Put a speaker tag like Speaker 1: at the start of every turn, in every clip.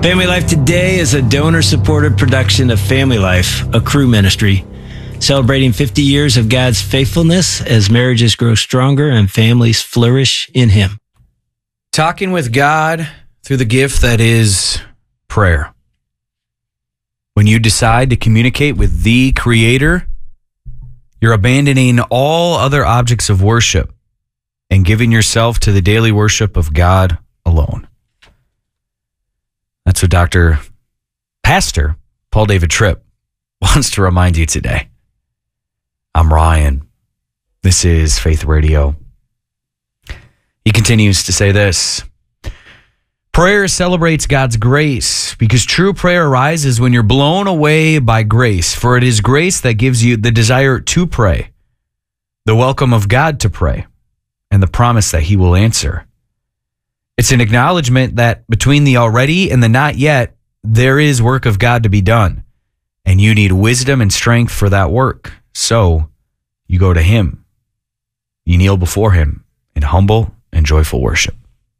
Speaker 1: Family Life Today is a donor-supported production of Family Life, a Cru ministry, celebrating 50 years of God's faithfulness as marriages grow stronger and families flourish in Him.
Speaker 2: Talking with God through the gift that is prayer. When you decide to communicate with the Creator, you're abandoning all other objects of worship and giving yourself to the daily worship of God alone. That's what Pastor Paul David Tripp wants to remind you today. I'm Ryan. This is Faith Radio. He continues to say this: prayer celebrates God's grace because true prayer arises when you're blown away by grace, for it is grace that gives you the desire to pray, the welcome of God to pray, and the promise that He will answer. It's an acknowledgement that between the already and the not yet, there is work of God to be done, and you need wisdom and strength for that work. So you go to Him. You kneel before Him in humble and joyful worship.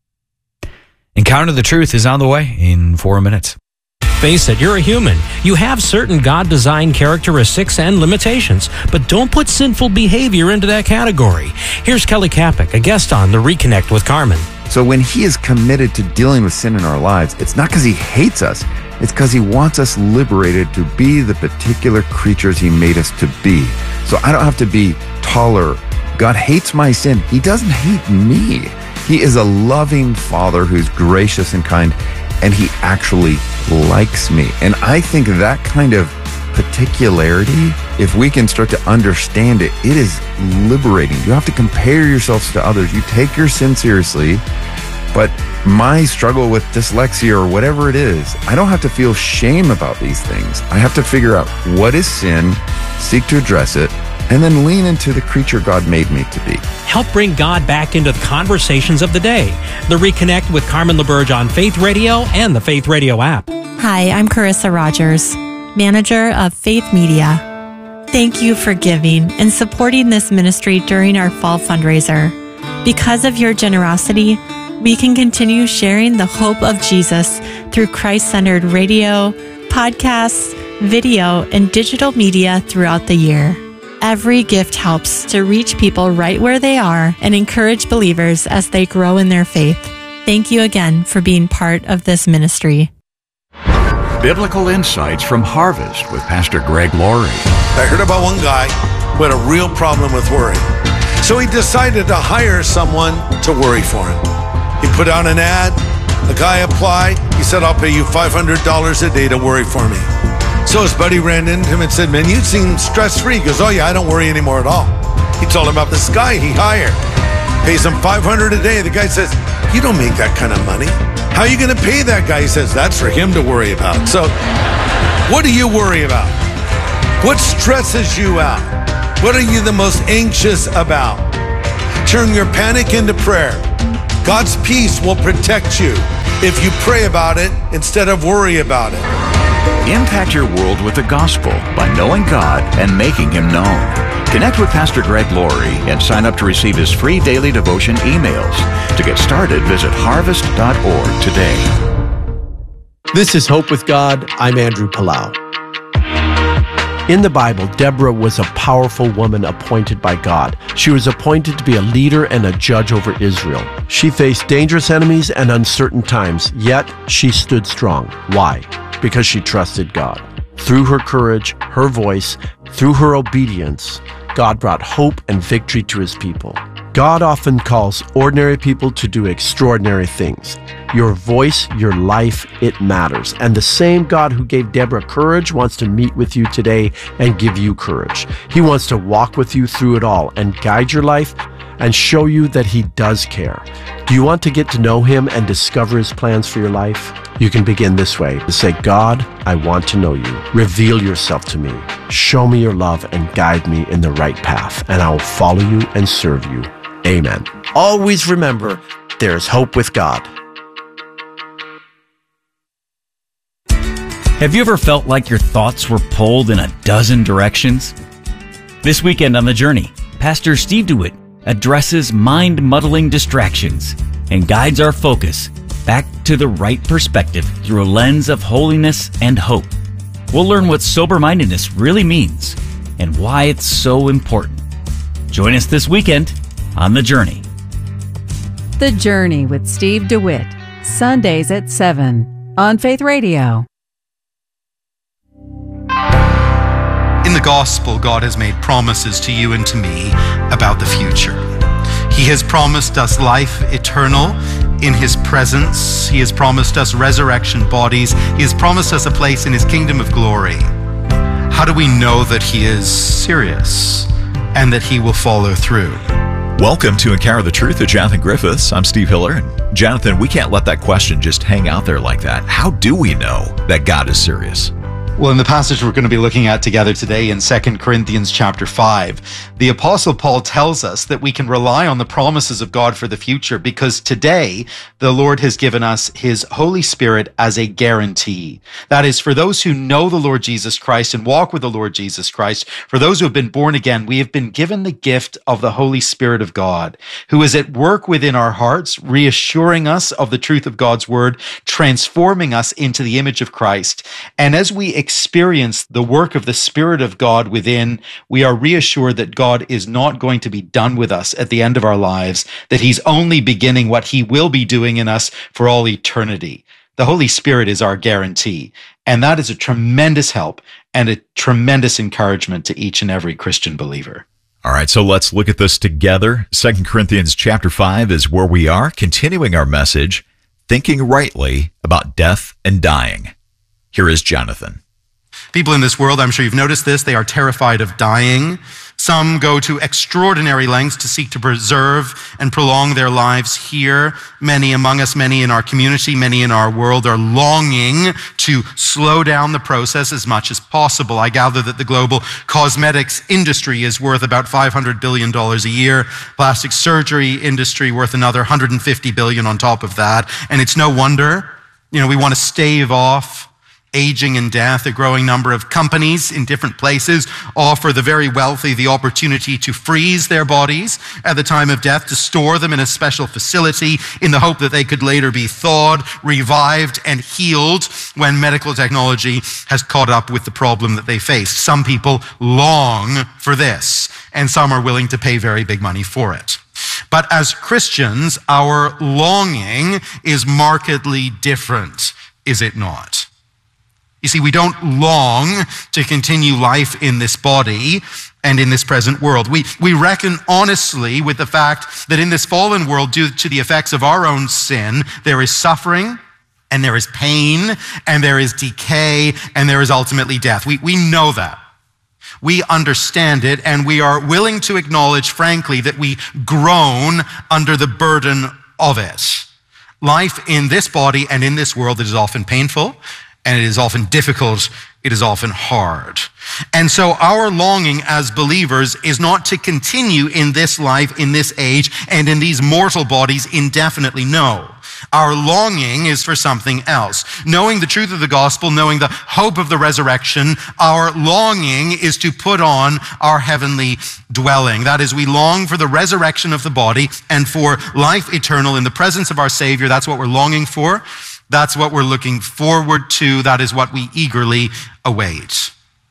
Speaker 2: Encounter the Truth is on the way in 4 minutes.
Speaker 3: Face it, you're a human. You have certain God-designed characteristics and limitations, but don't put sinful behavior into that category. Here's Kelly Kapic, a guest on The Reconnect with Carmen.
Speaker 4: So when He is committed to dealing with sin in our lives, it's not because He hates us. It's because He wants us liberated to be the particular creatures He made us to be. So I don't have to be taller. God hates my sin. He doesn't hate me. He is a loving Father who's gracious and kind, and He actually likes me. And I think that kind of particularity, if we can start to understand it, it is liberating. You have to compare yourselves to others. You take your sin seriously, but my struggle with dyslexia or whatever it is, I don't have to feel shame about these things. I have to figure out what is sin, seek to address it, and then lean into the creature God made me to be.
Speaker 3: Help bring God back into the conversations of the day. The Reconnect with Carmen LaBerge on Faith Radio and the Faith Radio app.
Speaker 5: Hi, I'm Carissa Rogers, manager of Faith Media. Thank you for giving and supporting this ministry during our fall fundraiser. Because of your generosity, we can continue sharing the hope of Jesus through Christ-centered radio, podcasts, video, and digital media throughout the year. Every gift helps to reach people right where they are and encourage believers as they grow in their faith. Thank you again for being part of this ministry.
Speaker 6: Biblical Insights from Harvest with Pastor Greg Laurie.
Speaker 7: I heard about one guy who had a real problem with worry. So he decided to hire someone to worry for him. He put out an ad, a guy applied, he said, I'll pay you $500 a day to worry for me. So his buddy ran into him and said, man, you seem stress-free. He goes, oh yeah, I don't worry anymore at all. He told him about this guy he hired. Pays him $500 a day. The guy says, you don't make that kind of money. How are you going to pay that guy? He says, that's for him to worry about. So what do you worry about? What stresses you out? What are you the most anxious about? Turn your panic into prayer. God's peace will protect you if you pray about it instead of worry about it.
Speaker 6: Impact your world with the gospel by knowing God and making Him known. Connect with Pastor Greg Laurie and sign up to receive his free daily devotion emails. To get started, visit harvest.org today.
Speaker 8: This is Hope with God. I'm Andrew Palau. In the Bible, Deborah was a powerful woman appointed by God. She was appointed to be a leader and a judge over Israel. She faced dangerous enemies and uncertain times, yet she stood strong. Why? Because she trusted God. Through her courage, her voice, through her obedience, God brought hope and victory to His people. God often calls ordinary people to do extraordinary things. Your voice, your life, it matters. And the same God who gave Deborah courage wants to meet with you today and give you courage. He wants to walk with you through it all and guide your life and show you that He does care. Do you want to get to know Him and discover His plans for your life? You can begin this way. Say, God, I want to know You. Reveal Yourself to me. Show me Your love and guide me in the right path, and I will follow You and serve You. Amen. Always remember, there is hope with God.
Speaker 9: Have you ever felt like your thoughts were pulled in a dozen directions? This weekend on The Journey, Pastor Steve DeWitt addresses mind-muddling distractions and guides our focus back to the right perspective through a lens of holiness and hope. We'll learn what sober-mindedness really means and why it's so important. Join us this weekend on The Journey.
Speaker 10: The Journey with Steve DeWitt, Sundays at 7 on Faith Radio.
Speaker 11: In the gospel, God has made promises to you and to me about the future. He has promised us life eternal in His presence. He has promised us resurrection bodies. He has promised us a place in His kingdom of glory. How do we know that He is serious and that He will follow through?
Speaker 12: Welcome to Encounter the Truth with Jonathan Griffiths. I'm Steve Hiller. And Jonathan, we can't let that question just hang out there like that. How do we know that God is serious?
Speaker 13: Well, in the passage we're going to be looking at together today in 2 Corinthians chapter 5, the Apostle Paul tells us that we can rely on the promises of God for the future because today the Lord has given us His Holy Spirit as a guarantee. That is, for those who know the Lord Jesus Christ and walk with the Lord Jesus Christ, for those who have been born again, we have been given the gift of the Holy Spirit of God, who is at work within our hearts, reassuring us of the truth of God's word, transforming us into the image of Christ. And as we experience the work of the Spirit of God within, we are reassured that God is not going to be done with us at the end of our lives, that He's only beginning what He will be doing in us for all eternity. The Holy Spirit is our guarantee, and that is a tremendous help and a tremendous encouragement to each and every Christian believer.
Speaker 12: All right, so let's look at this together. 2 Corinthians chapter 5 is where we are, continuing our message, thinking rightly about death and dying. Here is Jonathan.
Speaker 11: People in this world, I'm sure you've noticed this, they are terrified of dying. Some go to extraordinary lengths to seek to preserve and prolong their lives here. Many among us, many in our community, many in our world are longing to slow down the process as much as possible. I gather that the global cosmetics industry is worth about $500 billion a year. Plastic surgery industry worth another $150 billion on top of that. And it's no wonder, we want to stave off aging and death. A growing number of companies in different places offer the very wealthy the opportunity to freeze their bodies at the time of death, to store them in a special facility in the hope that they could later be thawed, revived, and healed when medical technology has caught up with the problem that they faced. Some people long for this, and some are willing to pay very big money for it. But as Christians, our longing is markedly different, is it not? You see, we don't long to continue life in this body and in this present world. We reckon honestly with the fact that in this fallen world, due to the effects of our own sin, there is suffering, and there is pain, and there is decay, and there is ultimately death. We know that. We understand it, and we are willing to acknowledge, frankly, that we groan under the burden of it. Life in this body and in this world is often painful, and it is often difficult, it is often hard. And so our longing as believers is not to continue in this life, in this age, and in these mortal bodies indefinitely, no. Our longing is for something else. Knowing the truth of the gospel, knowing the hope of the resurrection, our longing is to put on our heavenly dwelling. That is, we long for the resurrection of the body and for life eternal in the presence of our Savior. That's what we're longing for. That's what we're looking forward to. That is what we eagerly await.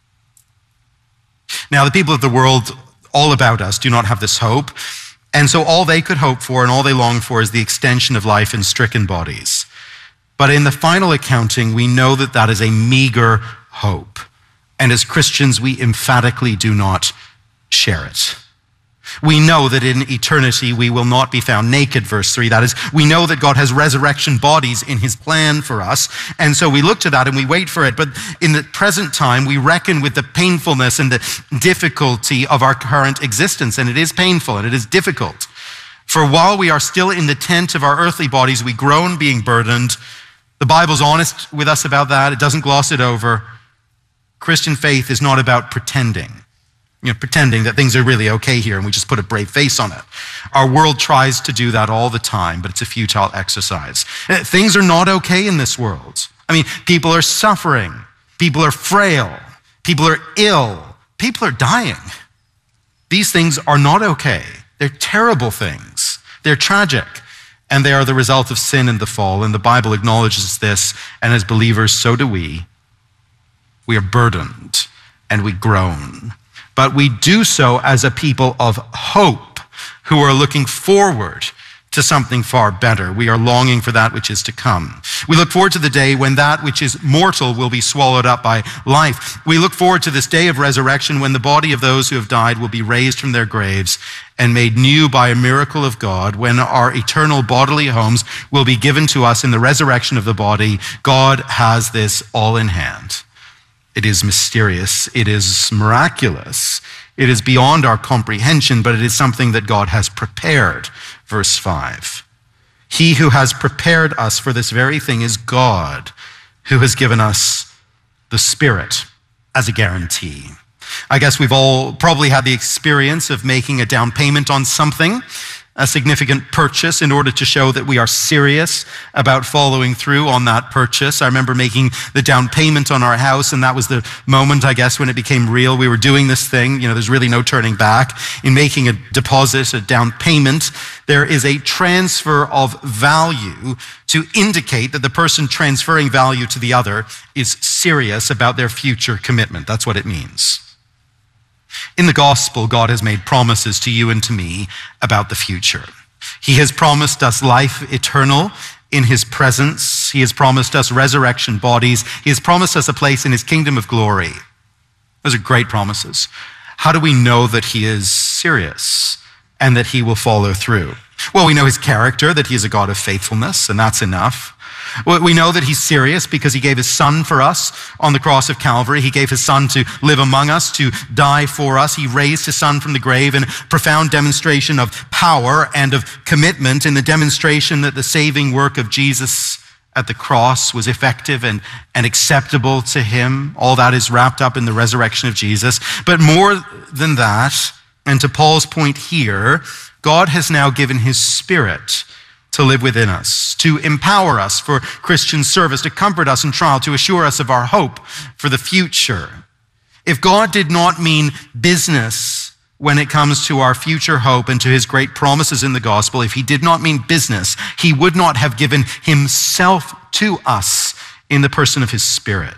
Speaker 11: Now, the people of the world all about us do not have this hope. And so all they could hope for and all they long for is the extension of life in stricken bodies. But in the final accounting, we know that that is a meager hope. And as Christians, we emphatically do not share it. We know that in eternity we will not be found naked, verse 3. That is, we know that God has resurrection bodies in His plan for us. And so we look to that and we wait for it. But in the present time, we reckon with the painfulness and the difficulty of our current existence. And it is painful and it is difficult. For while we are still in the tent of our earthly bodies, we groan being burdened. The Bible's honest with us about that. It doesn't gloss it over. Christian faith is not about pretending. Pretending that things are really okay here and we just put a brave face on it. Our world tries to do that all the time, but it's a futile exercise. Things are not okay in this world. People are suffering. People are frail. People are ill. People are dying. These things are not okay. They're terrible things. They're tragic. And they are the result of sin and the fall. And the Bible acknowledges this. And as believers, so do we. We are burdened and we groan. But we do so as a people of hope who are looking forward to something far better. We are longing for that which is to come. We look forward to the day when that which is mortal will be swallowed up by life. We look forward to this day of resurrection when the body of those who have died will be raised from their graves and made new by a miracle of God, when our eternal bodily homes will be given to us in the resurrection of the body. God has this all in hand. It is mysterious. It is miraculous. It is beyond our comprehension, but it is something that God has prepared. Verse 5. He who has prepared us for this very thing is God, who has given us the Spirit as a guarantee. I guess we've all probably had the experience of making a down payment on something, a significant purchase, in order to show that we are serious about following through on that purchase. I remember making the down payment on our house, and that was the moment, I guess, when it became real. We were doing this thing. There's really no turning back. In making a deposit, a down payment, there is a transfer of value to indicate that the person transferring value to the other is serious about their future commitment. That's what it means. In the gospel, God has made promises to you and to me about the future. He has promised us life eternal in his presence. He has promised us resurrection bodies. He has promised us a place in his kingdom of glory. Those are great promises. How do we know that he is serious and that he will follow through? Well, we know his character, that he is a God of faithfulness, and that's enough. We know that he's serious because he gave his son for us on the cross of Calvary. He gave his son to live among us, to die for us. He raised his son from the grave in a profound demonstration of power and of commitment, in the demonstration that the saving work of Jesus at the cross was effective and acceptable to him. All that is wrapped up in the resurrection of Jesus. But more than that, and to Paul's point here, God has now given his Spirit to live within us, to empower us for Christian service, to comfort us in trial, to assure us of our hope for the future. If God did not mean business when it comes to our future hope and to his great promises in the gospel, if he did not mean business, he would not have given himself to us in the person of his Spirit.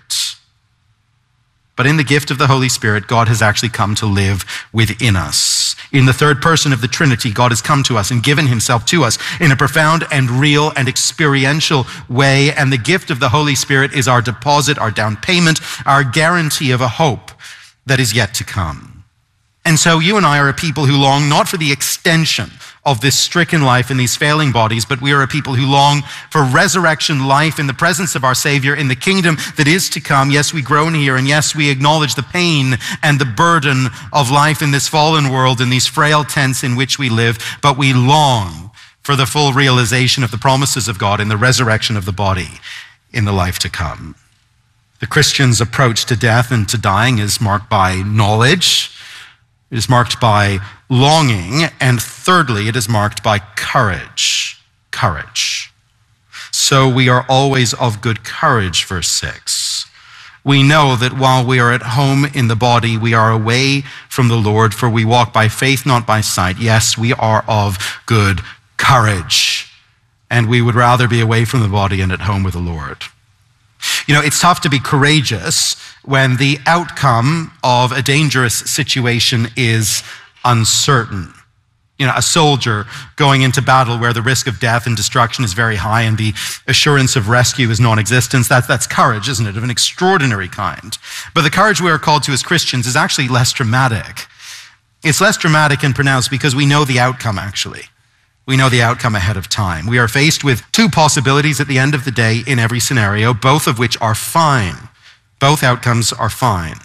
Speaker 11: But in the gift of the Holy Spirit, God has actually come to live within us. In the third person of the Trinity, God has come to us and given himself to us in a profound and real and experiential way. And the gift of the Holy Spirit is our deposit, our down payment, our guarantee of a hope that is yet to come. And so you and I are a people who long not for the extension of this stricken life in these failing bodies, but we are a people who long for resurrection life in the presence of our Savior in the kingdom that is to come. Yes, we groan here, and yes, we acknowledge the pain and the burden of life in this fallen world, in these frail tents in which we live, but we long for the full realization of the promises of God in the resurrection of the body in the life to come. The Christian's approach to death and to dying is marked by knowledge. It is marked by longing, and thirdly, it is marked by courage. Courage. So we are always of good courage, verse 6. We know that while we are at home in the body, we are away from the Lord, for we walk by faith, not by sight. Yes, we are of good courage, and we would rather be away from the body and at home with the Lord. It's tough to be courageous when the outcome of a dangerous situation is uncertain. A soldier going into battle where the risk of death and destruction is very high and the assurance of rescue is non-existent. That's courage, isn't it? Of an extraordinary kind. But the courage we are called to as Christians is actually less dramatic. It's less dramatic and pronounced because we know the outcome, actually. We know the outcome ahead of time. We are faced with two possibilities at the end of the day in every scenario, both of which are fine. Both outcomes are fine.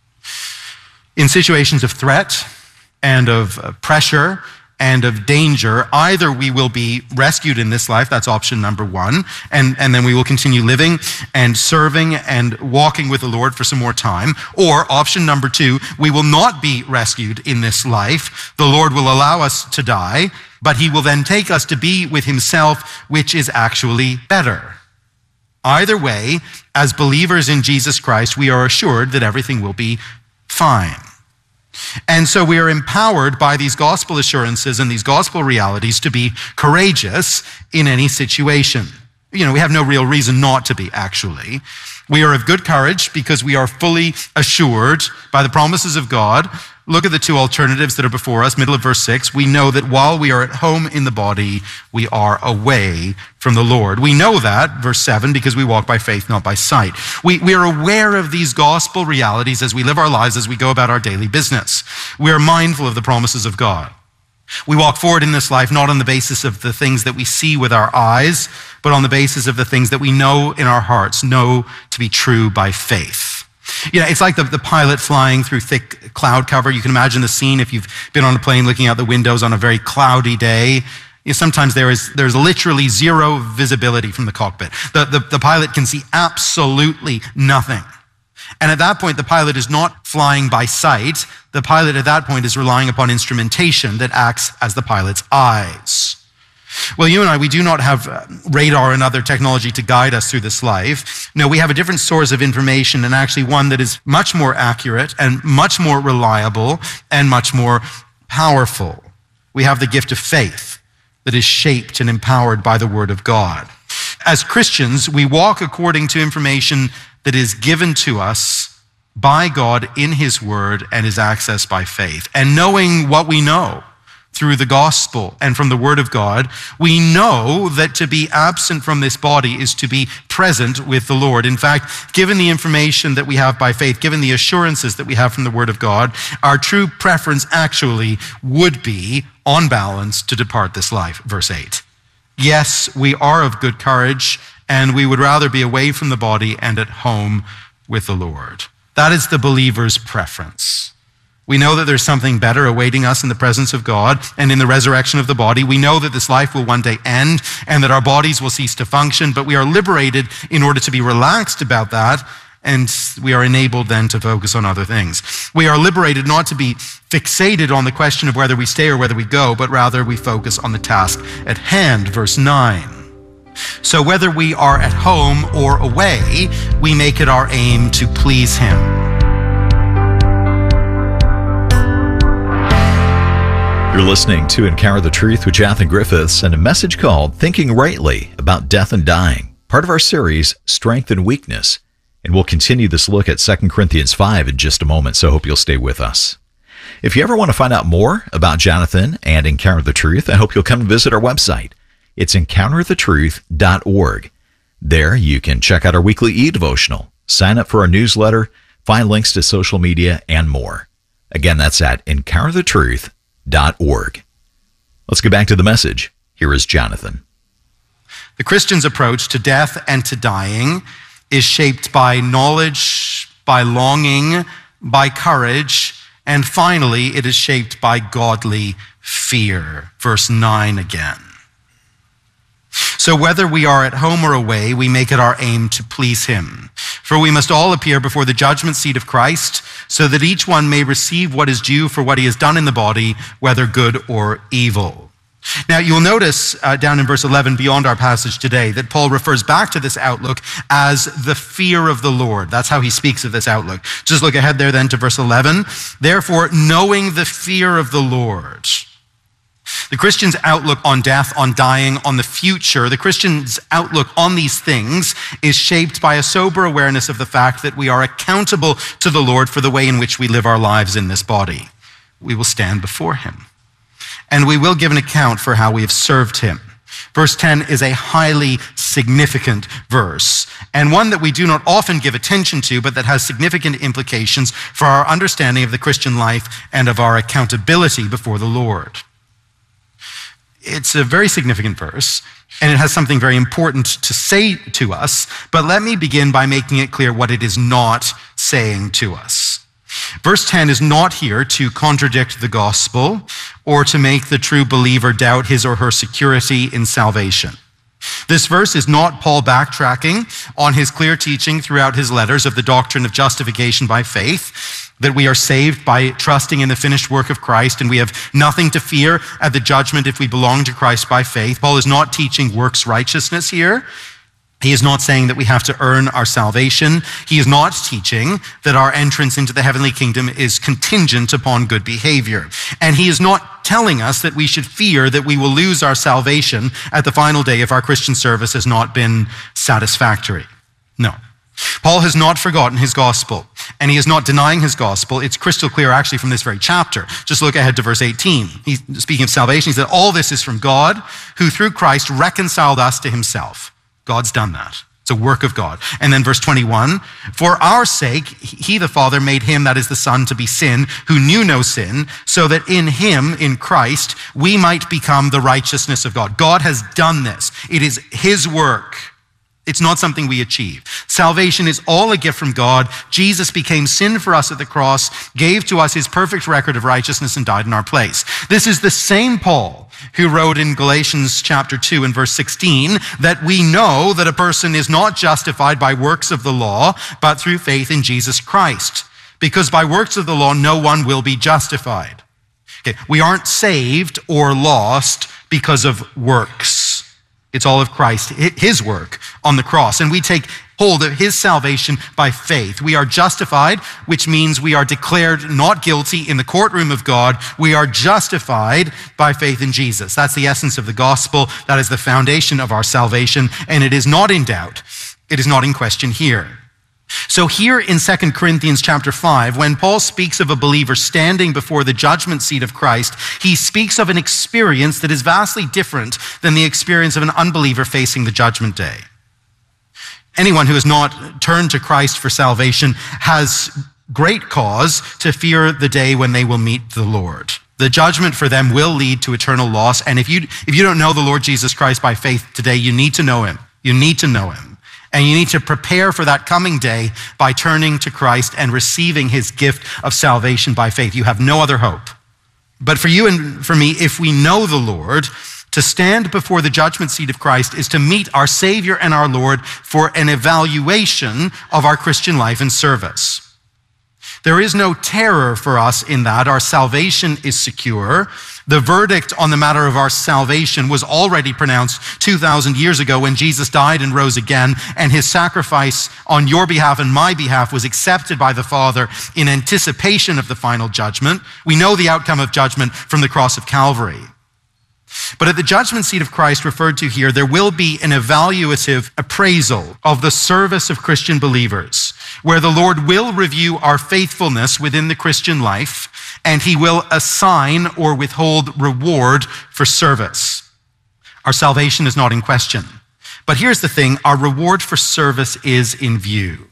Speaker 11: In situations of threat and of pressure and of danger, either we will be rescued in this life, that's option number one, and then we will continue living and serving and walking with the Lord for some more time, or option number two, we will not be rescued in this life. The Lord will allow us to die, but he will then take us to be with himself, which is actually better. Either way, as believers in Jesus Christ, we are assured that everything will be fine. And so we are empowered by these gospel assurances and these gospel realities to be courageous in any situation. We have no real reason not to be, actually. We are of good courage because we are fully assured by the promises of God. Look at the two alternatives that are before us, middle of verse 6. We know that while we are at home in the body, we are away from the Lord. We know that, verse 7, because we walk by faith, not by sight. We are aware of these gospel realities as we live our lives, as we go about our daily business. We are mindful of the promises of God. We walk forward in this life not on the basis of the things that we see with our eyes, but on the basis of the things that we know in our hearts, know to be true by faith. It's like the pilot flying through thick cloud cover. You can imagine the scene if you've been on a plane looking out the windows on a very cloudy day. Sometimes there's literally zero visibility from the cockpit. The pilot can see absolutely nothing. And at that point, the pilot is not flying by sight. The pilot at that point is relying upon instrumentation that acts as the pilot's eyes. Well, you and I, we do not have radar and other technology to guide us through this life. No, we have a different source of information, and actually one that is much more accurate and much more reliable and much more powerful. We have the gift of faith that is shaped and empowered by the Word of God. As Christians, we walk according to information that is given to us by God in His Word and is accessed by faith. And knowing what we know through the gospel and from the Word of God, we know that to be absent from this body is to be present with the Lord. In fact, given the information that we have by faith, given the assurances that we have from the Word of God, our true preference actually would be, on balance, to depart this life. Verse 8. Yes, we are of good courage, and we would rather be away from the body and at home with the Lord. That is the believer's preference. We know that there's something better awaiting us in the presence of God and in the resurrection of the body. We know that this life will one day end and that our bodies will cease to function, but we are liberated in order to be relaxed about that, and we are enabled then to focus on other things. We are liberated not to be fixated on the question of whether we stay or whether we go, but rather we focus on the task at hand. Verse 9. So whether we are at home or away, we make it our aim to please Him.
Speaker 12: You're listening to Encounter the Truth with Jonathan Griffiths and a message called Thinking Rightly About Death and Dying, part of our series, Strength and Weakness. And we'll continue this look at 2 Corinthians 5 in just a moment, so I hope you'll stay with us. If you ever want to find out more about Jonathan and Encounter the Truth, I hope you'll come and visit our website. It's encounterthetruth.org. There you can check out our weekly e-devotional, sign up for our newsletter, find links to social media, and more. Again, that's at encounterthetruth.org. Let's get back to the message. Here is Jonathan.
Speaker 11: The Christian's approach to death and to dying is shaped by knowledge, by longing, by courage, and finally, it is shaped by godly fear. Verse 9 again. So whether we are at home or away, we make it our aim to please Him. For we must all appear before the judgment seat of Christ, so that each one may receive what is due for what he has done in the body, whether good or evil. Now, you'll notice down in verse 11, beyond our passage today, that Paul refers back to this outlook as the fear of the Lord. That's how he speaks of this outlook. Just look ahead there then to verse 11. Therefore, knowing the fear of the Lord. The Christian's outlook on death, on dying, on the future, the Christian's outlook on these things is shaped by a sober awareness of the fact that we are accountable to the Lord for the way in which we live our lives in this body. We will stand before Him, and we will give an account for how we have served Him. Verse 10 is a highly significant verse, and one that we do not often give attention to, but that has significant implications for our understanding of the Christian life and of our accountability before the Lord. It's a very significant verse, and it has something very important to say to us, but let me begin by making it clear what it is not saying to us. Verse 10 is not here to contradict the gospel or to make the true believer doubt his or her security in salvation. This verse is not Paul backtracking on his clear teaching throughout his letters of the doctrine of justification by faith, that we are saved by trusting in the finished work of Christ and we have nothing to fear at the judgment if we belong to Christ by faith. Paul is not teaching works righteousness here. He is not saying that we have to earn our salvation. He is not teaching that our entrance into the heavenly kingdom is contingent upon good behavior. And he is not telling us that we should fear that we will lose our salvation at the final day if our Christian service has not been satisfactory. No. Paul has not forgotten his gospel, and he is not denying his gospel. It's crystal clear actually from this very chapter. Just look ahead to verse 18. He's speaking of salvation. He said, all this is from God, who through Christ reconciled us to himself. God's done that. It's a work of God. And then verse 21, for our sake, he, the Father, made him, that is the Son, to be sin, who knew no sin, so that in him, in Christ, we might become the righteousness of God. God has done this. It is his work. It's not something we achieve. Salvation is all a gift from God. Jesus became sin for us at the cross, gave to us his perfect record of righteousness, and died in our place. This is the same Paul who wrote in Galatians chapter 2 and verse 16 that we know that a person is not justified by works of the law, but through faith in Jesus Christ. Because by works of the law, no one will be justified. Okay, we aren't saved or lost because of works. It's all of Christ, his work on the cross. And we take hold of his salvation by faith. We are justified, which means we are declared not guilty in the courtroom of God. We are justified by faith in Jesus. That's the essence of the gospel. That is the foundation of our salvation. And it is not in doubt. It is not in question here. So here in 2 Corinthians chapter 5, when Paul speaks of a believer standing before the judgment seat of Christ, he speaks of an experience that is vastly different than the experience of an unbeliever facing the judgment day. Anyone who has not turned to Christ for salvation has great cause to fear the day when they will meet the Lord. The judgment for them will lead to eternal loss. And if you don't know the Lord Jesus Christ by faith today, you need to know him. You need to know him. And you need to prepare for that coming day by turning to Christ and receiving his gift of salvation by faith. You have no other hope. But for you and for me, if we know the Lord, to stand before the judgment seat of Christ is to meet our Savior and our Lord for an evaluation of our Christian life and service. There is no terror for us in that. Our salvation is secure. The verdict on the matter of our salvation was already pronounced 2,000 years ago when Jesus died and rose again, and his sacrifice on your behalf and my behalf was accepted by the Father in anticipation of the final judgment. We know the outcome of judgment from the cross of Calvary. But at the judgment seat of Christ referred to here, there will be an evaluative appraisal of the service of Christian believers, where the Lord will review our faithfulness within the Christian life, and he will assign or withhold reward for service. Our salvation is not in question. But here's the thing, our reward for service is in view.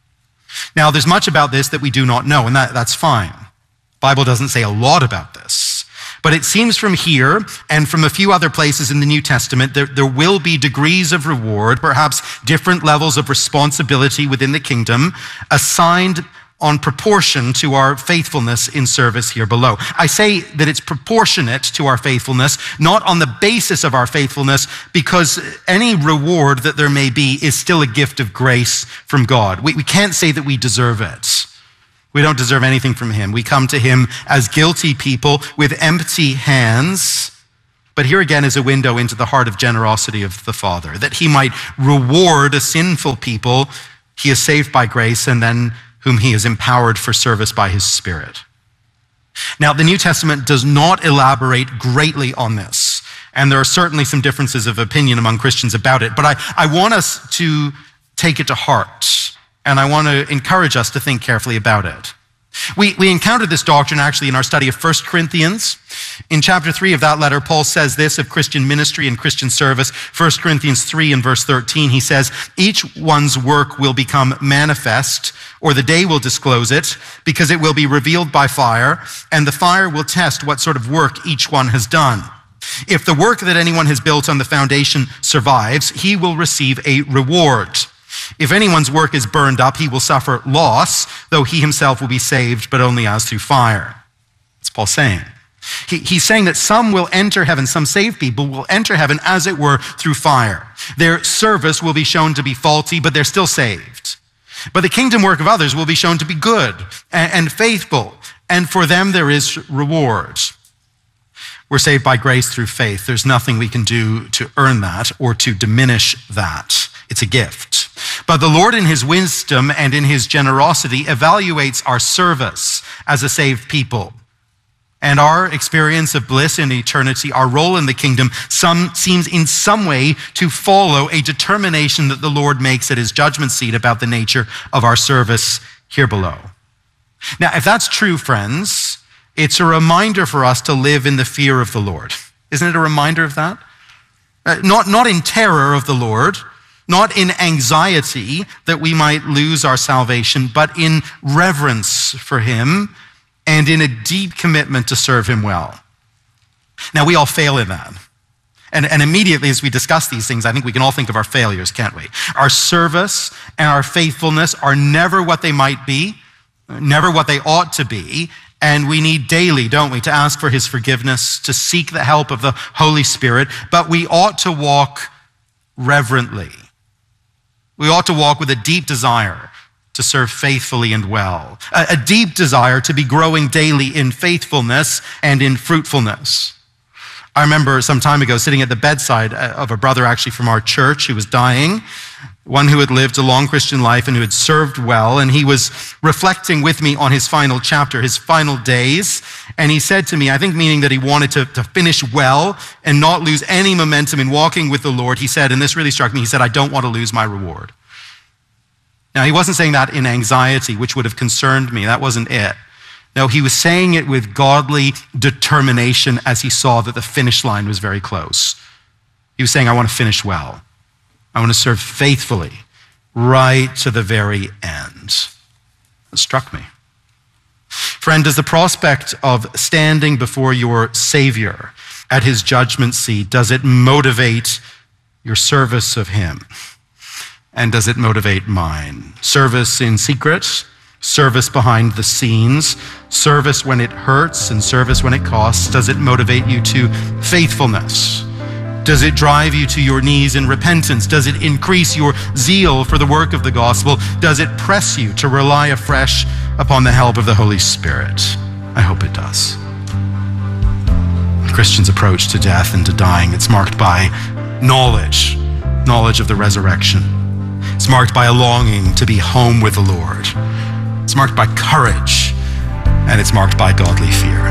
Speaker 11: Now, there's much about this that we do not know, and that's fine. The Bible doesn't say a lot about this. But it seems from here and from a few other places in the New Testament, there will be degrees of reward, perhaps different levels of responsibility within the kingdom, assigned on proportion to our faithfulness in service here below. I say that it's proportionate to our faithfulness, not on the basis of our faithfulness, because any reward that there may be is still a gift of grace from God. We can't say that we deserve it. We don't deserve anything from him. We come to him as guilty people with empty hands. But here again is a window into the heart of generosity of the Father, that he might reward a sinful people he is saved by grace and then whom he has empowered for service by his Spirit. Now, the New Testament does not elaborate greatly on this, and there are certainly some differences of opinion among Christians about it, but I want us to take it to heart. And I want to encourage us to think carefully about it. We encountered this doctrine actually in our study of 1 Corinthians. In chapter 3 of that letter, Paul says this of Christian ministry and Christian service. 1 Corinthians 3 and verse 13, he says, each one's work will become manifest, or the day will disclose it, because it will be revealed by fire, and the fire will test what sort of work each one has done. If the work that anyone has built on the foundation survives, he will receive a reward. If anyone's work is burned up, he will suffer loss, though he himself will be saved, but only as through fire. That's Paul saying. He's saying that some will enter heaven, some saved people will enter heaven, as it were, through fire. Their service will be shown to be faulty, but they're still saved. But the kingdom work of others will be shown to be good and faithful, and for them there is reward. We're saved by grace through faith. There's nothing we can do to earn that or to diminish that. It's a gift. But the Lord in his wisdom and in his generosity evaluates our service as a saved people. And our experience of bliss in eternity, our role in the kingdom, seems in some way to follow a determination that the Lord makes at his judgment seat about the nature of our service here below. Now, if that's true, friends, it's a reminder for us to live in the fear of the Lord. Isn't it a reminder of that? Not in terror of the Lord, not in anxiety that we might lose our salvation, but in reverence for him and in a deep commitment to serve him well. Now, we all fail in that. And immediately as we discuss these things, I think we can all think of our failures, can't we? Our service and our faithfulness are never what they might be, never what they ought to be, and we need daily, don't we, to ask for his forgiveness, to seek the help of the Holy Spirit, but we ought to walk reverently. We ought to walk with a deep desire to serve faithfully and well, a deep desire to be growing daily in faithfulness and in fruitfulness. I remember some time ago sitting at the bedside of a brother actually from our church who was dying, one who had lived a long Christian life and who had served well, and he was reflecting with me on his final chapter, his final days, and he said to me, I think meaning that he wanted to finish well and not lose any momentum in walking with the Lord, he said, and this really struck me, he said, I don't want to lose my reward. Now, he wasn't saying that in anxiety, which would have concerned me. That wasn't it. No, he was saying it with godly determination as he saw that the finish line was very close. He was saying, I want to finish well. I want to serve faithfully right to the very end. It struck me. Friend, does the prospect of standing before your Savior at his judgment seat, does it motivate your service of him? And does it motivate mine? Service in secret, service behind the scenes, service when it hurts and service when it costs. Does it motivate you to faithfulness? Does it drive you to your knees in repentance? Does it increase your zeal for the work of the gospel? Does it press you to rely afresh upon the help of the Holy Spirit? I hope it does. The Christian's approach to death and to dying, it's marked by knowledge of the resurrection. It's marked by a longing to be home with the Lord. It's marked by courage, and it's marked by godly fear.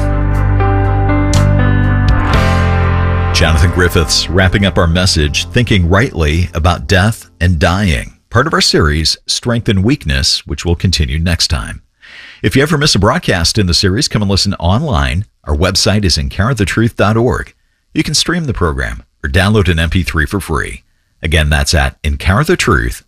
Speaker 12: Jonathan Griffiths wrapping up our message, Thinking Rightly About Death and Dying, part of our series, Strength and Weakness, which will continue next time. If you ever miss a broadcast in the series, come and listen online. Our website is encounterthetruth.org. You can stream the program or download an MP3 for free. Again, that's at encounterthetruth.org.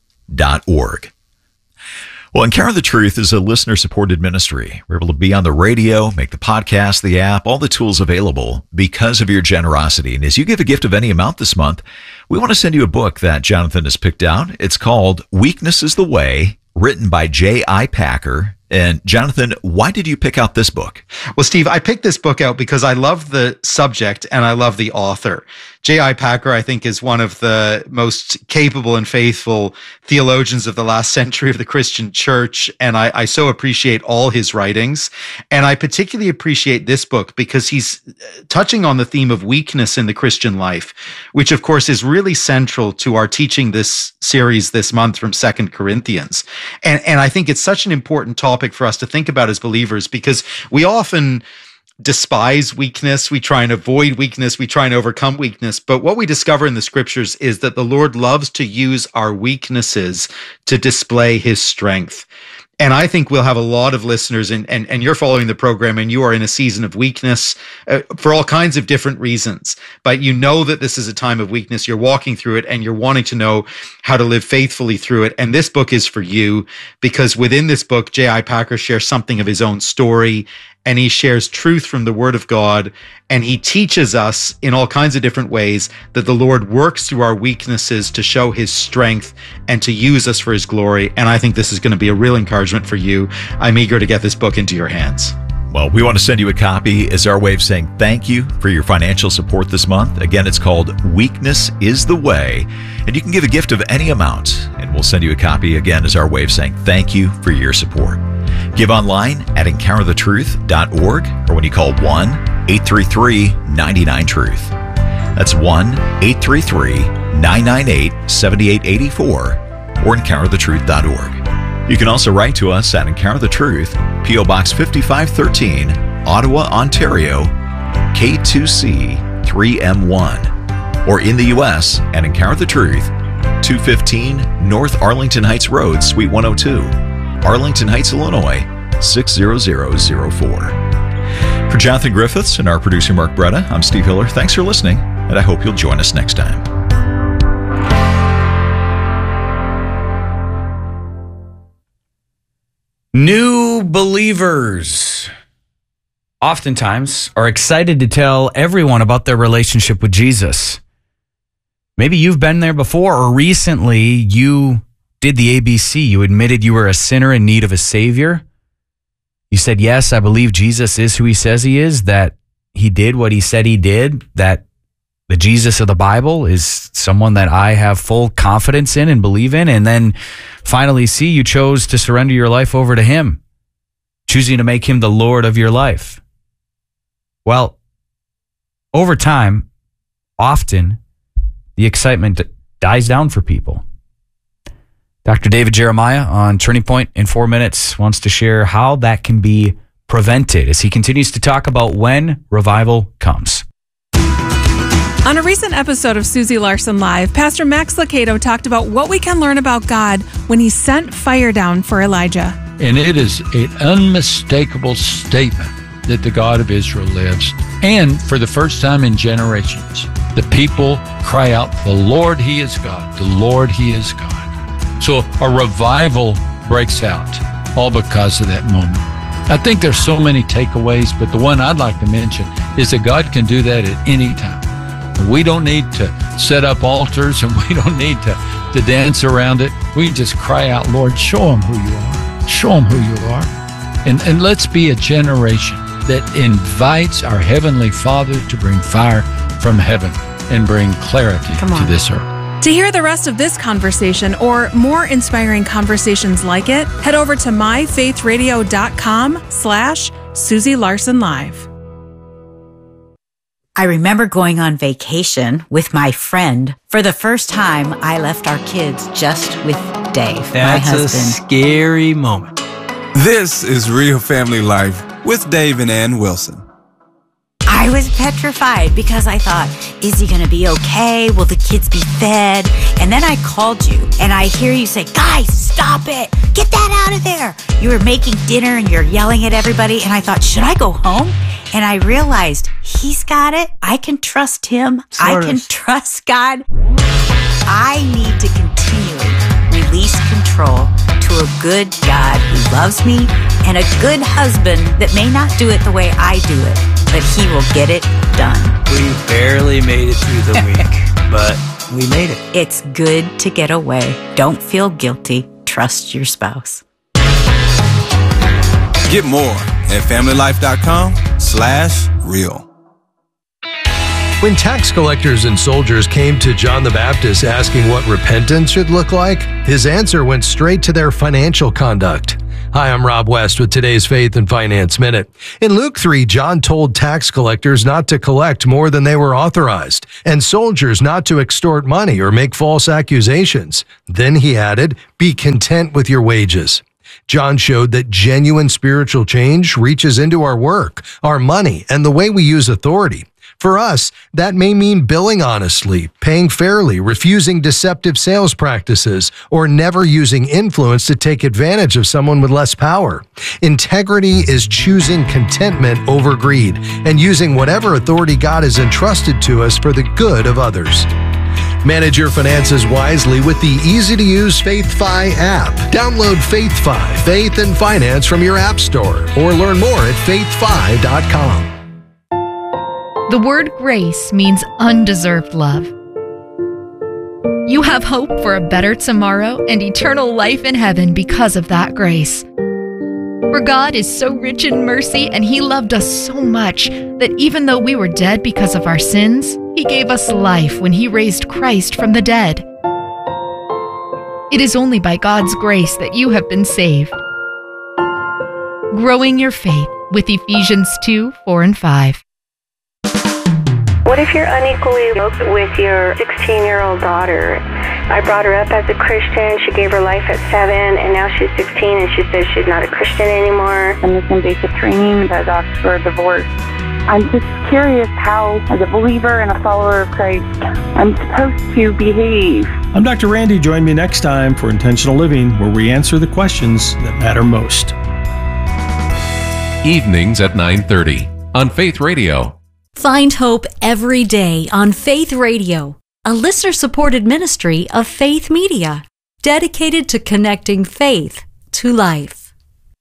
Speaker 12: Well, Encounter the Truth is a listener-supported ministry. We're able to be on the radio, make the podcast, the app, all the tools available because of your generosity. And as you give a gift of any amount this month, we want to send you a book that Jonathan has picked out. It's called Weakness is the Way, written by J.I. Packer. And Jonathan, why did you pick out this book?
Speaker 13: Well, Steve, I picked this book out because I love the subject and I love the author. J.I. Packer, I think, is one of the most capable and faithful theologians of the last century of the Christian church, and I so appreciate all his writings. And I particularly appreciate this book because he's touching on the theme of weakness in the Christian life, which, of course, is really central to our teaching this series this month from 2 Corinthians. And I think it's such an important topic for us to think about as believers because we often despise weakness. We try and avoid weakness. We try and overcome weakness. But what we discover in the scriptures is that the Lord loves to use our weaknesses to display his strength. And I think we'll have a lot of listeners, and you're following the program, and you are in a season of weakness for all kinds of different reasons. But you know that this is a time of weakness. You're walking through it, and you're wanting to know how to live faithfully through it. And this book is for you, because within this book, J.I. Packer shares something of his own story, and he shares truth from the Word of God, and he teaches us in all kinds of different ways that the Lord works through our weaknesses to show his strength and to use us for his glory. And I think this is going to be a real encouragement for you. I'm eager to get this book into your hands.
Speaker 12: Well, we want to send you a copy as our way of saying thank you for your financial support this month. Again, it's called Weakness is the Way, and you can give a gift of any amount, and we'll send you a copy again as our way of saying thank you for your support. Give online at encounterthetruth.org or when you call 1-833-99-TRUTH. That's 1-833-998-7884 or encounterthetruth.org. You can also write to us at Encounter the Truth, P.O. Box 5513, Ottawa, Ontario, K2C 3M1, or in the U.S. at Encounter the Truth, 215 North Arlington Heights Road, Suite 102, Arlington Heights, Illinois, 60004. For Jonathan Griffiths and our producer Mark Bretta, I'm Steve Hiller. Thanks for listening, and I hope you'll join us next time.
Speaker 2: New believers oftentimes are excited to tell everyone about their relationship with Jesus. Maybe you've been there before, or recently you did the ABC. You admitted you were a sinner in need of a Savior. You said, yes, I believe Jesus is who he says he is, that he did what he said he did, that the Jesus of the Bible is someone that I have full confidence in and believe in. And then finally, you chose to surrender your life over to him, choosing to make him the Lord of your life. Well, over time, often the excitement dies down for people. Dr. David Jeremiah on Turning Point in 4 minutes wants to share how that can be prevented as he continues to talk about when revival comes.
Speaker 14: On a recent episode of Susie Larson Live, Pastor Max Lucado talked about what we can learn about God when he sent fire down for Elijah.
Speaker 15: And it is an unmistakable statement that the God of Israel lives. And for the first time in generations, the people cry out, the Lord, he is God. The Lord, he is God. So a revival breaks out, all because of that moment. I think there's so many takeaways, but the one I'd like to mention is that God can do that at any time. We don't need to set up altars, and we don't need to dance around it. We just cry out, Lord, show them who you are. Show them who you are. And let's be a generation that invites our Heavenly Father to bring fire from heaven and bring clarity to this earth.
Speaker 14: To hear the rest of this conversation or more inspiring conversations like it, head over to myfaithradio.com/Susie Larson Live.
Speaker 16: I remember going on vacation with my friend. For the first time, I left our kids just with Dave, my husband.
Speaker 17: That's a scary moment. This is Real Family Life with Dave and Ann Wilson.
Speaker 16: I was petrified because I thought, is he going to be okay? Will the kids be fed? And then I called you and I hear you say, guys, stop it. Get that out of there. You were making dinner and you're yelling at everybody. And I thought, should I go home? And I realized he's got it. I can trust him. I can trust God. I need to continually release control to a good God who loves me and a good husband that may not do it the way I do it, but he will get it done.
Speaker 1: We barely made it through the week, but we made it.
Speaker 16: It's good to get away. Don't feel guilty. Trust your spouse.
Speaker 17: Get more at familylife.com/real.
Speaker 18: When tax collectors and soldiers came to John the Baptist asking what repentance should look like, his answer went straight to their financial conduct. Hi, I'm Rob West with today's Faith and Finance Minute. In Luke 3, John told tax collectors not to collect more than they were authorized, and soldiers not to extort money or make false accusations. Then he added, be content with your wages. John showed that genuine spiritual change reaches into our work, our money, and the way we use authority. For us, that may mean billing honestly, paying fairly, refusing deceptive sales practices, or never using influence to take advantage of someone with less power. Integrity is choosing contentment over greed and using whatever authority God has entrusted to us for the good of others. Manage your finances wisely with the easy-to-use FaithFi app. Download FaithFi, Faith and Finance from your app store, or learn more at faithfi.com.
Speaker 19: The word grace means undeserved love. You have hope for a better tomorrow and eternal life in heaven because of that grace. For God is so rich in mercy, and He loved us so much that even though we were dead because of our sins, He gave us life when He raised Christ from the dead. It is only by God's grace that you have been saved. Growing your faith with Ephesians 2:4 and 5.
Speaker 20: What if you're unequally yoked with your 16-year-old daughter? I brought her up as a Christian. She gave her life at 7, and now she's 16, and she says she's not a Christian anymore. I'm missing basic training that asks for a divorce. I'm just curious how, as a believer and a follower of Christ, I'm supposed to behave.
Speaker 21: I'm Dr. Randy. Join me next time for Intentional Living, where we answer the questions that matter most.
Speaker 22: Evenings at 9:30 on Faith Radio.
Speaker 23: Find hope every day on Faith Radio, a listener-supported ministry of Faith Media, dedicated to connecting faith to life.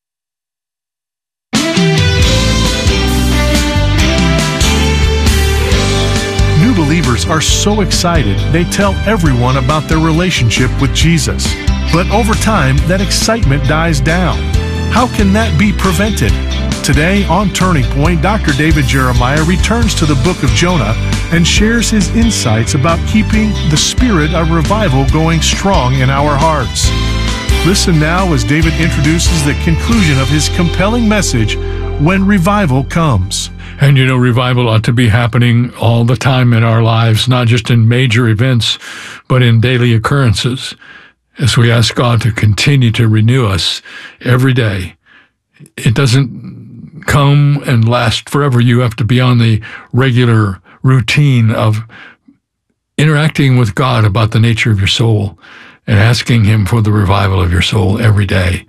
Speaker 24: New believers are so excited they tell everyone about their relationship with Jesus. But over time, that excitement dies down. How can that be prevented? Today on Turning Point, Dr. David Jeremiah returns to the book of Jonah and shares his insights about keeping the spirit of revival going strong in our hearts. Listen now as David introduces the conclusion of his compelling message, When Revival Comes.
Speaker 25: And you know, revival ought to be happening all the time in our lives, not just in major events, but in daily occurrences, as we ask God to continue to renew us every day. It doesn't come and last forever. You have to be on the regular routine of interacting with God about the nature of your soul and asking Him for the revival of your soul every day.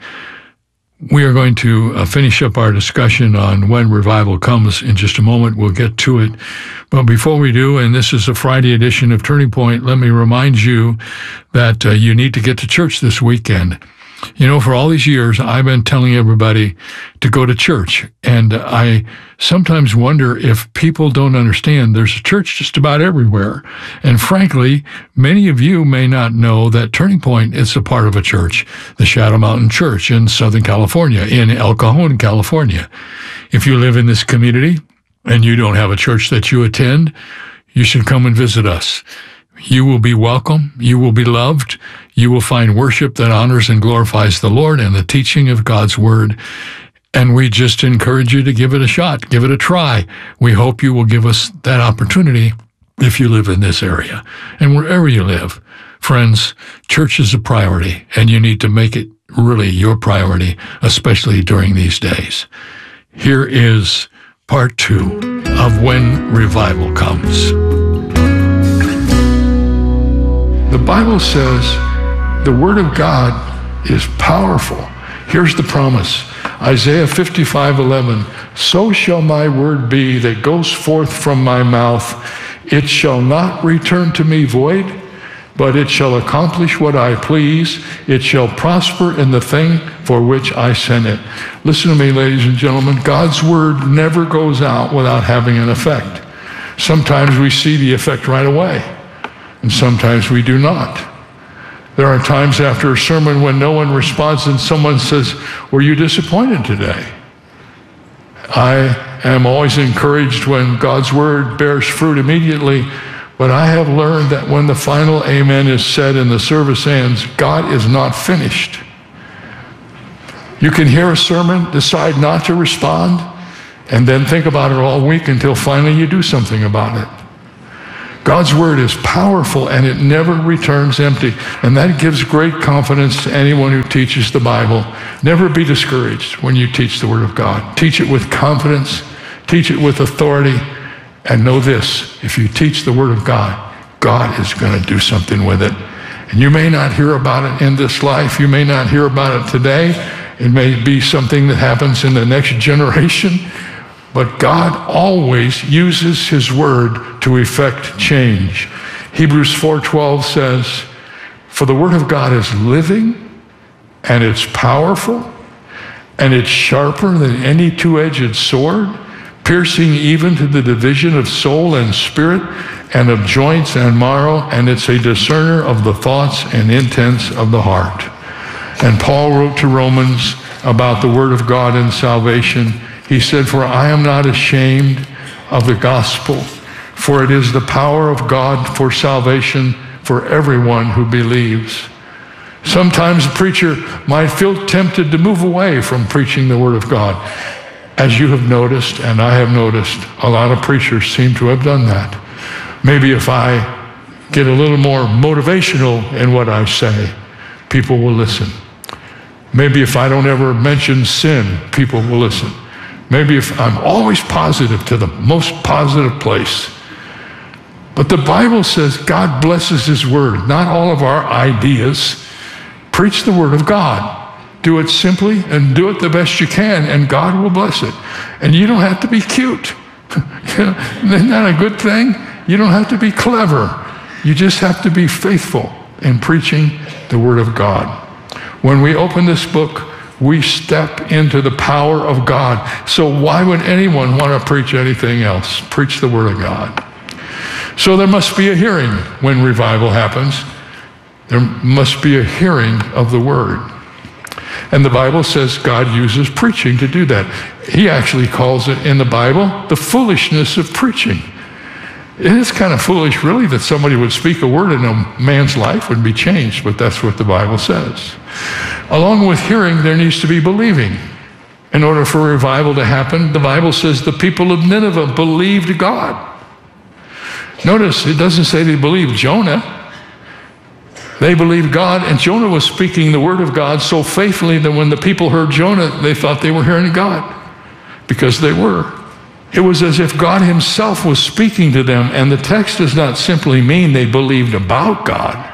Speaker 25: We are going to finish up our discussion on when revival comes in just a moment. We'll get to it. But before we do, and this is a Friday edition of Turning Point, let me remind you that you need to get to church this weekend. You know, for all these years, I've been telling everybody to go to church. And I sometimes wonder if people don't understand there's a church just about everywhere. And frankly, many of you may not know that Turning Point is a part of a church, the Shadow Mountain Church in Southern California, in El Cajon, California. If you live in this community and you don't have a church that you attend, you should come and visit us. You will be welcome. You will be loved. You will find worship that honors and glorifies the Lord and the teaching of God's Word. And we just encourage you to give it a shot, give it a try. We hope you will give us that opportunity if you live in this area. And wherever you live, friends, church is a priority, and you need to make it really your priority, especially during these days. Here is part 2 of When Revival Comes. The Bible says the Word of God is powerful. Here's the promise. Isaiah 55:11. So shall my word be that goes forth from my mouth. It shall not return to me void, but it shall accomplish what I please. It shall prosper in the thing for which I sent it. Listen to me, ladies and gentlemen. God's word never goes out without having an effect. Sometimes we see the effect right away, and sometimes we do not. There are times after a sermon when no one responds and someone says, "Were you disappointed today?" I am always encouraged when God's word bears fruit immediately, but I have learned that when the final amen is said and the service ends, God is not finished. You can hear a sermon, decide not to respond, and then think about it all week until finally you do something about it. God's word is powerful and it never returns empty. And that gives great confidence to anyone who teaches the Bible. Never be discouraged when you teach the word of God. Teach it with confidence, teach it with authority, and know this: if you teach the word of God, God is going to do something with it. And you may not hear about it in this life. You may not hear about it today. It may be something that happens in the next generation. But God always uses his word to effect change. Hebrews 4:12 says, "For the word of God is living, and it's powerful, and it's sharper than any two-edged sword, piercing even to the division of soul and spirit, and of joints and marrow, and it's a discerner of the thoughts and intents of the heart." And Paul wrote to Romans about the word of God and salvation. He said, "For I am not ashamed of the gospel, for it is the power of God for salvation for everyone who believes." Sometimes a preacher might feel tempted to move away from preaching the word of God. As you have noticed, and I have noticed, a lot of preachers seem to have done that. Maybe if I get a little more motivational in what I say, people will listen. Maybe if I don't ever mention sin, people will listen. Maybe if I'm always positive to the most positive place. But the Bible says God blesses His word, not all of our ideas. Preach the word of God. Do it simply and do it the best you can, and God will bless it. And you don't have to be cute. Isn't that a good thing? You don't have to be clever. You just have to be faithful in preaching the word of God. When we open this book, we step into the power of God. So why would anyone want to preach anything else? Preach the word of God. So there must be a hearing when revival happens. There must be a hearing of the word. And the Bible says God uses preaching to do that. He actually calls it in the Bible the foolishness of preaching. It is kind of foolish, really, that somebody would speak a word and a man's life would be changed, but that's what the Bible says. Along with hearing, there needs to be believing. In order for revival to happen, the Bible says the people of Nineveh believed God. Notice, it doesn't say they believed Jonah. They believed God, and Jonah was speaking the word of God so faithfully that when the people heard Jonah, they thought they were hearing God, because they were. It was as if God Himself was speaking to them, and the text does not simply mean they believed about God.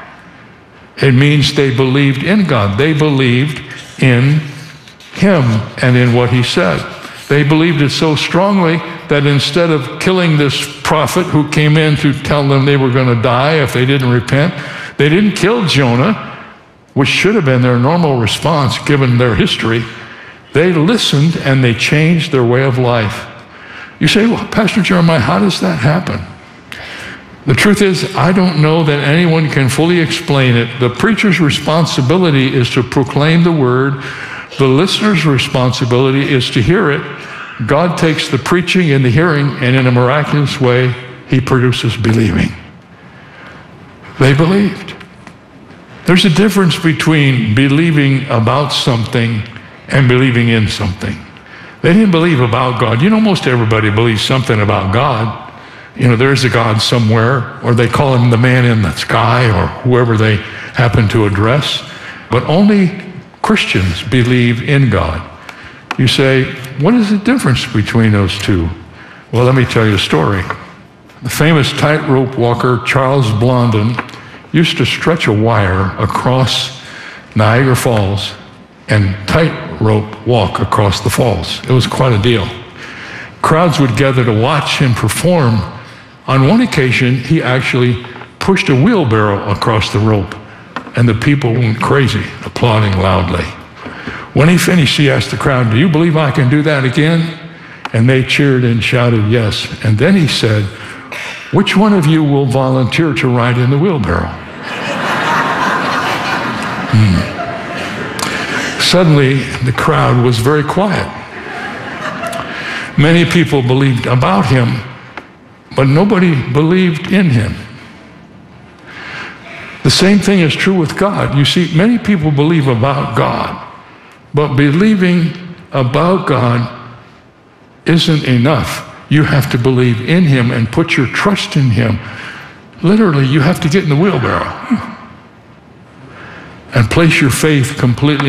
Speaker 25: It means they believed in God. They believed in Him and in what He said. They believed it so strongly that instead of killing this prophet who came in to tell them they were going to die if they didn't repent, they didn't kill Jonah, which should have been their normal response given their history. They listened and they changed their way of life. You say, well, Pastor Jeremiah, how does that happen? The truth is, I don't know that anyone can fully explain it. The preacher's responsibility is to proclaim the word. The listener's responsibility is to hear it. God takes the preaching and the hearing, and in a miraculous way, He produces believing. They believed. There's a difference between believing about something and believing in something. They didn't believe about God. You know, most everybody believes something about God. You know, there's a God somewhere, or they call Him the man in the sky, or whoever they happen to address. But only Christians believe in God. You say, what is the difference between those two? Well, let me tell you a story. The famous tightrope walker Charles Blondin used to stretch a wire across Niagara Falls and tightrope walk across the falls. It was quite a deal. Crowds would gather to watch him perform. On one occasion, he actually pushed a wheelbarrow across the rope, and the people went crazy, applauding loudly. When he finished, he asked the crowd, "Do you believe I can do that again?" And they cheered and shouted yes. And then he said, "Which one of you will volunteer to ride in the wheelbarrow?" Suddenly, the crowd was very quiet. Many people believed about him, but nobody believed in him. The same thing is true with God. You see, many people believe about God, but believing about God isn't enough. You have to believe in Him and put your trust in Him. Literally, you have to get in the wheelbarrow and place your faith completely